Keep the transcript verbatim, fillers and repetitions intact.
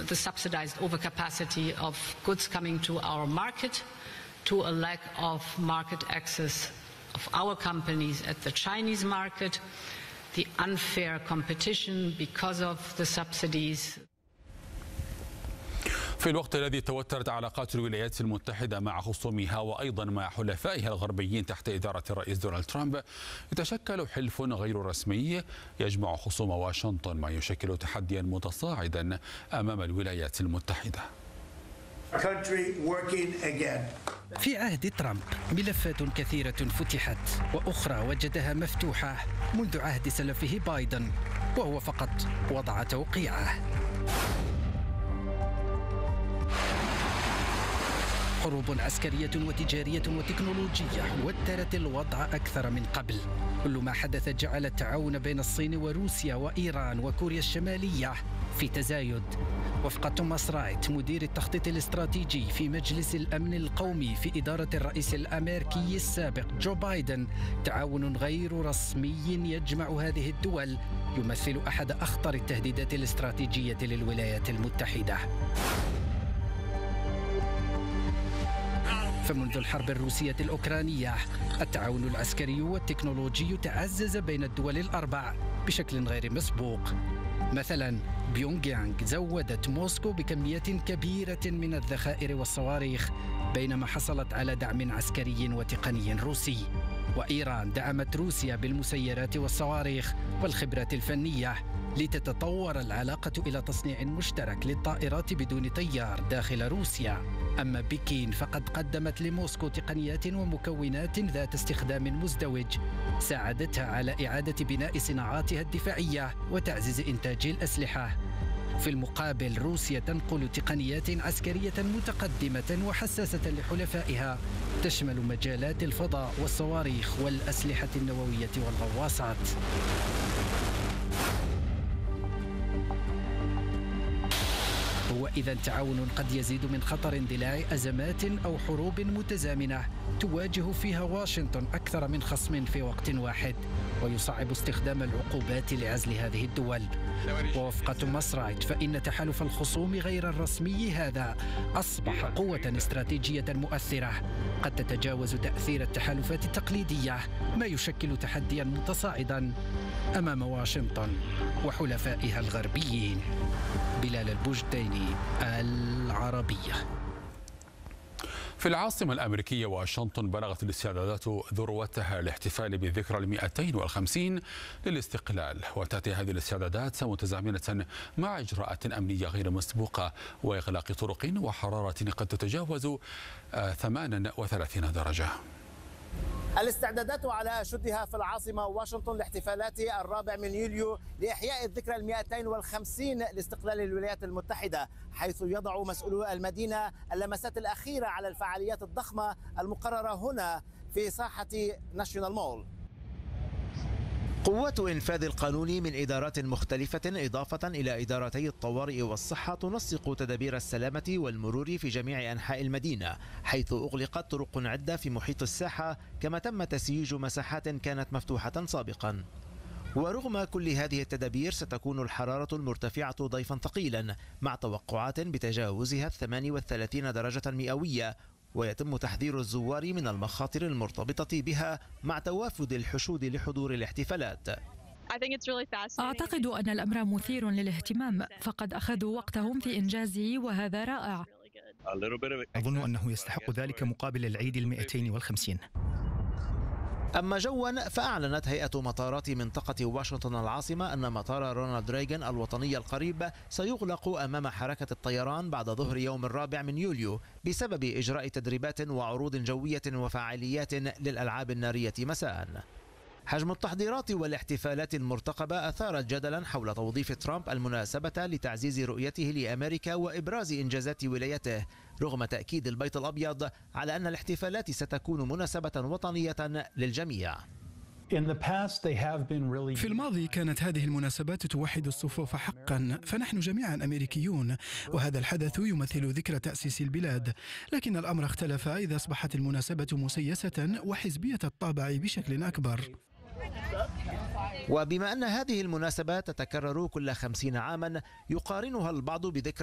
the subsidized overcapacity of goods coming to our market, to a lack of market access of our companies at the Chinese market, the unfair competition because of the subsidies. في الوقت الذي توترت علاقات الولايات المتحدة مع خصومها وأيضا مع حلفائها الغربيين تحت إدارة الرئيس دونالد ترامب، يتشكل حلف غير رسمي يجمع خصوم واشنطن، ما يشكل تحديا متصاعدا أمام الولايات المتحدة. في عهد ترامب ملفات كثيرة فتحت وأخرى وجدها مفتوحة منذ عهد سلفه بايدن، وهو فقط وضع توقيعه. حروب عسكرية وتجارية وتكنولوجية وترت الوضع أكثر من قبل. كل ما حدث جعل التعاون بين الصين وروسيا وإيران وكوريا الشمالية في تزايد. وفق توماس رايت مدير التخطيط الاستراتيجي في مجلس الأمن القومي في إدارة الرئيس الأمريكي السابق جو بايدن، تعاون غير رسمي يجمع هذه الدول يمثل أحد أخطر التهديدات الاستراتيجية للولايات المتحدة. فمنذ الحرب الروسية الأوكرانية التعاون العسكري والتكنولوجي تعزز بين الدول الأربع بشكل غير مسبوق. مثلا بيونغ يانغ زودت موسكو بكميات كبيرة من الذخائر والصواريخ، بينما حصلت على دعم عسكري وتقني روسي. وإيران دعمت روسيا بالمسيرات والصواريخ والخبرات الفنية لتتطور العلاقة إلى تصنيع مشترك للطائرات بدون طيار داخل روسيا. أما بكين فقد قدمت لموسكو تقنيات ومكونات ذات استخدام مزدوج ساعدتها على إعادة بناء صناعاتها الدفاعية وتعزيز إنتاج الأسلحة. في المقابل روسيا تنقل تقنيات عسكرية متقدمة وحساسة لحلفائها تشمل مجالات الفضاء والصواريخ والأسلحة النووية والغواصات. وإذا تعاون قد يزيد من خطر اندلاع أزمات أو حروب متزامنة تواجه فيها واشنطن أكثر من خصم في وقت واحد، ويصعب استخدام العقوبات لعزل هذه الدول. ووفق توماس رايت فإن تحالف الخصوم غير الرسمي هذا أصبح قوة استراتيجية مؤثرة قد تتجاوز تأثير التحالفات التقليدية، ما يشكل تحديا متصاعدا أمام واشنطن وحلفائها الغربيين. بلال البوجديني، العربية. في العاصمة الأمريكية واشنطن بلغت الاستعدادات ذروتها للاحتفال بالذكرى المئتين والخمسين للاستقلال، وتأتي هذه الاستعدادات متزامنة مع إجراءات أمنية غير مسبوقة وإغلاق طرق وحرارة قد تتجاوز ثمانية وثلاثين درجة. الاستعدادات على أشدها في العاصمة واشنطن لاحتفالات الرابع من يوليو لإحياء الذكرى المئتين والخمسين لاستقلال الولايات المتحدة، حيث يضع مسؤولو المدينة اللمسات الأخيرة على الفعاليات الضخمة المقررة هنا في ساحة ناشيونال مول. قوات إنفاذ القانون من إدارات مختلفة إضافة إلى إدارتي الطوارئ والصحة تنسق تدابير السلامة والمرور في جميع أنحاء المدينة، حيث أغلقت طرق عدة في محيط الساحة، كما تم تسييج مساحات كانت مفتوحة سابقا. ورغم كل هذه التدابير ستكون الحرارة المرتفعة ضيفا ثقيلا مع توقعات بتجاوزها الثمانية والثلاثين درجة مئوية، ويتم تحذير الزوار من المخاطر المرتبطة بها مع توافد الحشود لحضور الاحتفالات. أعتقد أن الأمر مثير للاهتمام، فقد أخذوا وقتهم في إنجازه وهذا رائع. أظن أنه يستحق ذلك مقابل العيد المئتين والخمسين. أما جوا فأعلنت هيئة مطارات منطقة واشنطن العاصمة أن مطار رونالد ريغان الوطني القريب سيغلق أمام حركة الطيران بعد ظهر يوم الرابع من يوليو بسبب إجراء تدريبات وعروض جوية وفعاليات للألعاب النارية مساء. حجم التحضيرات والاحتفالات المرتقبة أثارت جدلا حول توظيف ترامب المناسبة لتعزيز رؤيته لأمريكا وإبراز إنجازات ولايته، رغم تأكيد البيت الأبيض على أن الاحتفالات ستكون مناسبة وطنية للجميع. في الماضي كانت هذه المناسبات توحد الصفوف حقا، فنحن جميعا أمريكيون، وهذا الحدث يمثل ذكرى تأسيس البلاد. لكن الأمر اختلف إذا أصبحت المناسبة مسيسة وحزبية الطابع بشكل أكبر. وبما أن هذه المناسبات تتكرر كل خمسين عاما، يقارنها البعض بذكرى